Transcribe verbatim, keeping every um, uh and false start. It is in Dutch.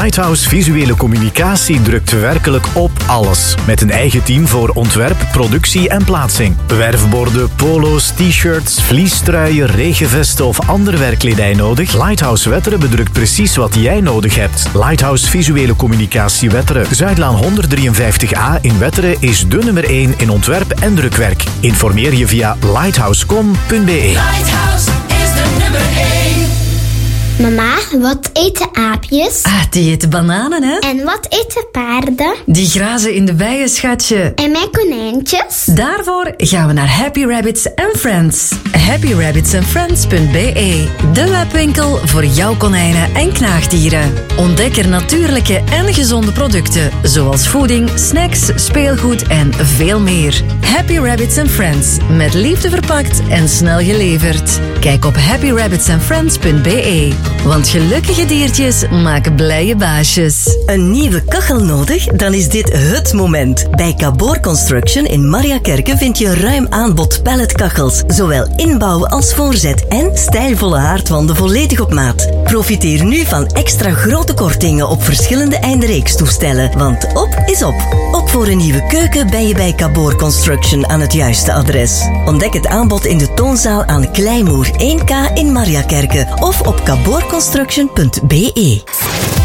Lighthouse Visuele Communicatie drukt werkelijk op alles. Met een eigen team voor ontwerp, productie en plaatsing. Werfborden, polo's, t-shirts, vliestruien, regenvesten of ander werkkledij nodig? Lighthouse Wetteren bedrukt precies wat jij nodig hebt. Lighthouse Visuele Communicatie Wetteren. Zuidlaan honderddrieënvijftig A in Wetteren is de nummer één in ontwerp en drukwerk. Informeer je via lighthouse punt com punt b e. Lighthouse is de nummer één. Mama, wat eten aapjes? Ah, die eten bananen, hè? En wat eten paarden? Die grazen in de bijen, schatje. En mijn konijntjes? Daarvoor gaan we naar Happy Rabbits and Friends. happy rabbits and friends punt b e. De webwinkel voor jouw konijnen en knaagdieren. Ontdek er natuurlijke en gezonde producten, zoals voeding, snacks, speelgoed en veel meer. Happy Rabbits and Friends, met liefde verpakt en snel geleverd. Kijk op happy rabbits and friends punt b e. Want gelukkige diertjes maken blije baasjes. Een nieuwe kachel nodig? Dan is dit het moment. Bij Cabor Construction in Mariakerke vind je ruim aanbod palletkachels. Zowel inbouw als voorzet en stijlvolle haardwanden volledig op maat. Profiteer nu van extra grote kortingen op verschillende eindreekstoestellen. Want op is op. Ook voor een nieuwe keuken ben je bij Cabor Construction aan het juiste adres. Ontdek het aanbod in de toonzaal aan Kleimoer één K in Mariakerke of op cabor construction punt b e.